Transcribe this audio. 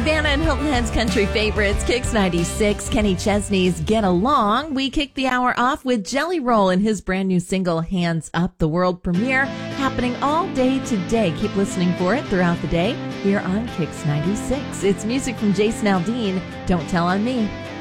Vanna and Hilton Head's country favorites, Kicks 96, Kenny Chesney's Get Along. We kick the hour off with Jelly Roll and his brand new single, Hands Up, the world premiere, happening all day today. Keep listening for it throughout the day. We are on Kicks 96. It's music from Jason Aldean, Don't Tell on Me.